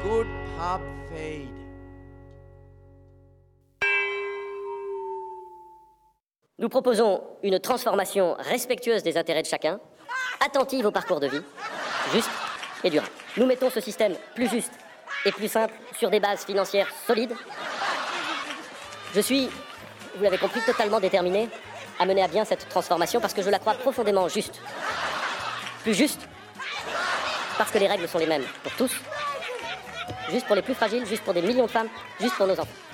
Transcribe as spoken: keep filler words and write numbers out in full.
good pub feed. Nous proposons une transformation respectueuse des intérêts de chacun, attentive au parcours de vie, juste et durable. Nous mettons ce système plus juste et plus simple sur des bases financières solides. Je suis, vous l'avez compris, totalement déterminé à mener à bien cette transformation parce que je la crois profondément juste. Plus juste, parce que les règles sont les mêmes pour tous. Juste pour les plus fragiles, juste pour des millions de femmes, juste pour nos enfants.